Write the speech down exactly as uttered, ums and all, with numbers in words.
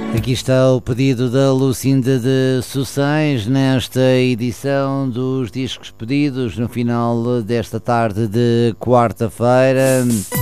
Aqui está o pedido da Lucinda de Sossães nesta edição dos Discos Pedidos no final desta tarde de quarta-feira.